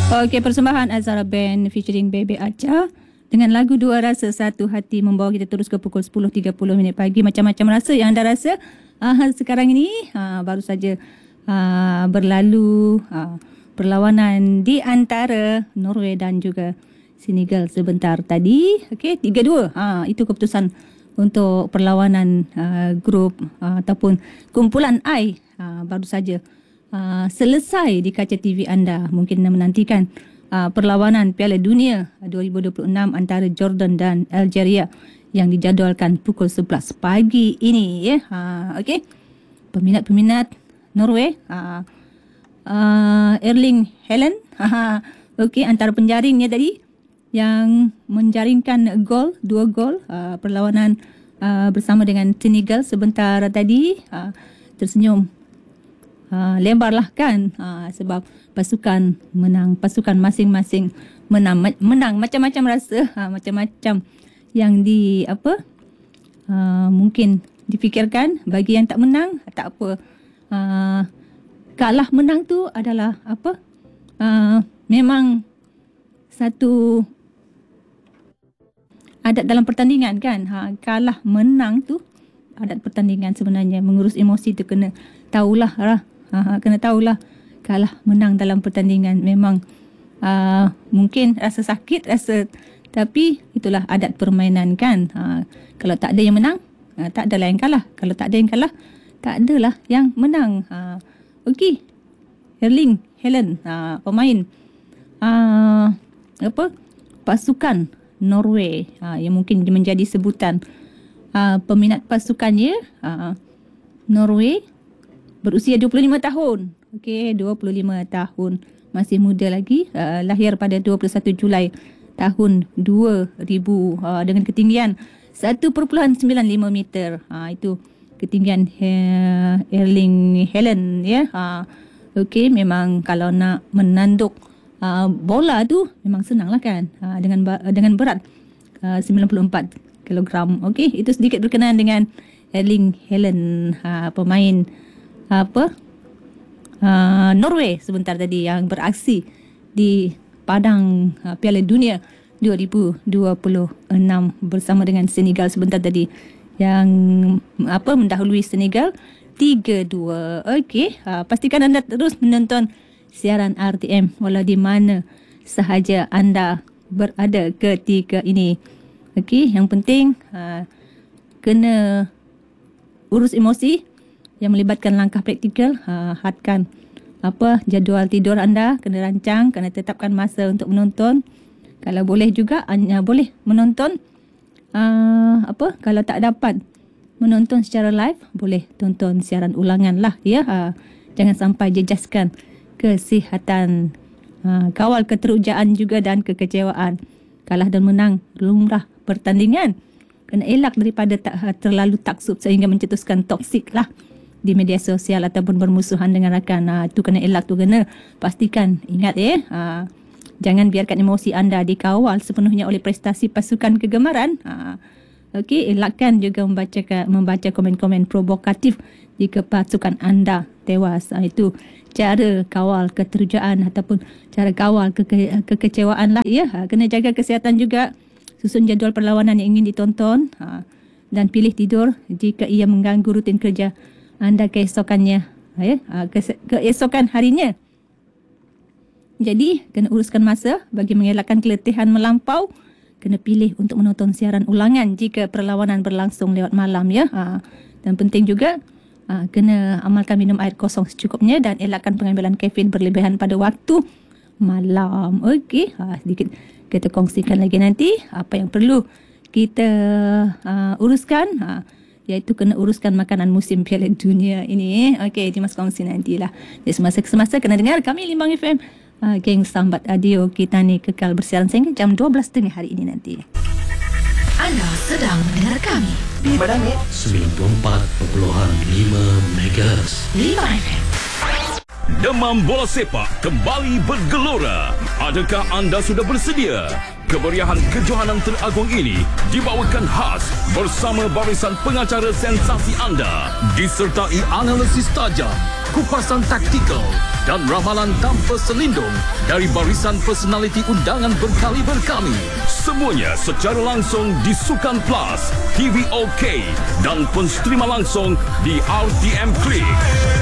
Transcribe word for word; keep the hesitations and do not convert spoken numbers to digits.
Okey, persembahan Azhara Band featuring Bebe Acha dengan lagu Dua Rasa Satu Hati membawa kita terus ke pukul sepuluh tiga puluh minit pagi. Macam-macam rasa yang anda rasa uh, sekarang ini. uh, Baru saja uh, berlalu uh, perlawanan di antara Norway dan juga Senegal sebentar tadi. Okey, tiga dua. uh, Itu keputusan untuk perlawanan uh, grup uh, ataupun kumpulan I uh, baru saja Uh, selesai di kaca T V anda. Mungkin anda menantikan uh, perlawanan Piala Dunia dua ribu dua puluh enam antara Jordan dan Algeria yang dijadualkan pukul sebelas pagi ini, ya. Uh, Okey, peminat-peminat Norway, uh, uh, Erling Haaland, okey, antara penjaringnya tadi yang menjaringkan gol, dua gol uh, perlawanan uh, bersama dengan Senegal sebentar tadi. uh, tersenyum Uh, lembarlah kan, uh, sebab pasukan menang, pasukan masing-masing menang, menang macam-macam rasa, uh, macam-macam yang di apa uh, mungkin difikirkan. Bagi yang tak menang, tak apa, uh, kalah menang tu adalah apa, uh, memang satu adat dalam pertandingan kan. Ha, kalah menang tu adat pertandingan sebenarnya. Mengurus emosi tu kena tahulah lah. Ha, kena tahulah kalah menang dalam pertandingan memang uh, mungkin rasa sakit, rasa, tapi itulah adat permainan kan. Ha, kalau tak ada yang menang, uh, tak adalah yang kalah. Kalau tak ada yang kalah, tak adalah yang menang. Ha, okey, Erling Haaland, uh, pemain uh, apa pasukan Norway, uh, yang mungkin menjadi sebutan uh, peminat pasukannya. uh, Norway berusia dua puluh lima tahun. Okey, dua puluh lima tahun. Masih muda lagi. Uh, lahir pada dua puluh satu Julai tahun dua ribu uh, dengan ketinggian satu perpuluhan sembilan lima meter. Uh, itu ketinggian uh, Erling Haaland, ya. Uh, Okey, memang kalau nak menanduk uh, bola tu memang senang lah kan. Uh, dengan dengan berat uh, sembilan puluh empat kilogram. Okey, itu sedikit berkenaan dengan Erling Haaland, uh, pemain apa uh, Norway sebentar tadi yang beraksi di padang uh, Piala Dunia dua ribu dua puluh enam bersama dengan Senegal sebentar tadi yang apa mendahului Senegal tiga dua. Okey, uh, pastikan anda terus menonton siaran R T M walau di mana sahaja anda berada ketika ini. Okey, yang penting uh, kena urus emosi yang melibatkan langkah praktikal. Ha, hadkan apa jadual tidur anda, kena rancang, kena tetapkan masa untuk menonton. Kalau boleh juga hanya boleh menonton uh, apa kalau tak dapat menonton secara live, boleh tonton siaran ulangan lah, ya. Ha, jangan sampai jejaskan kesihatan. Ha, kawal keterujaan juga dan kekecewaan. Kalah dan menang lumrah pertandingan. Kena elak daripada tak, terlalu taksub sehingga mencetuskan toksik lah di media sosial ataupun bermusuhan dengan rakan. Ha, itu kena elak, tu kena pastikan. Ingat eh, ha, jangan biarkan emosi anda dikawal sepenuhnya oleh prestasi pasukan kegemaran. Ha, Okey, elakkan juga membaca membaca komen-komen provokatif jika pasukan anda tewas. Ha, itu cara kawal keterujaan ataupun cara kawal keke, kekecewaan lah, ya. Ha, kena jaga kesihatan juga. Susun jadual perlawanan yang ingin ditonton, ha, dan pilih tidur jika ia mengganggu rutin kerja anda keesokannya, ya, keesokan harinya. Jadi, kena uruskan masa bagi mengelakkan keletihan melampau. Kena pilih untuk menonton siaran ulangan jika perlawanan berlangsung lewat malam, ya. Ha, dan penting juga, ha, kena amalkan minum air kosong secukupnya dan elakkan pengambilan kafein berlebihan pada waktu malam. Okey, ha, sedikit kita kongsikan lagi nanti apa yang perlu kita uh, uruskan. Ha, iaitu kena uruskan makanan musim Piala Dunia ini. Okey, di masa kongsi nantilah. Jadi semasa ke semasa kena dengar kami Limbang F M. Uh, geng Sambat Adio kita ni kekal bersiaran sehingga jam dua belas tengah hari ini nanti. Anda sedang mendengar kami di Badangit sembilan puluh empat perpuluhan lima megahertz. Limbang F M. Demam bola sepak kembali bergelora. Adakah anda sudah bersedia? Kemeriahan kejohanan teragung ini dibawakan khas bersama barisan pengacara sensasi anda, disertai analisis tajam, kupasan taktikal, dan ramalan tanpa selindung dari barisan personaliti undangan berkaliber kami. Semuanya secara langsung di Sukan Plus, T V OK dan pun streama langsung di R T M Klik.